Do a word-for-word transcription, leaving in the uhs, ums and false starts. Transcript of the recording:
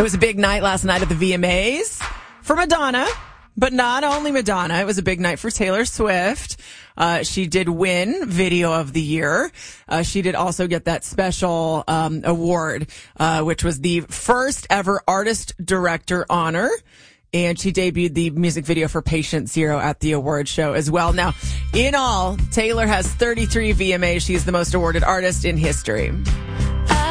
was a big night last night at the V M As for Madonna, but not only Madonna. It was a big night for Taylor Swift. Uh, she did win Video of the Year. Uh, she did also get that special um, award, uh, which was the first ever Artist Director honor. And she debuted the music video for Patient Zero at the award show as well. Now, in all, Taylor has thirty-three V M As. She's the most awarded artist in history.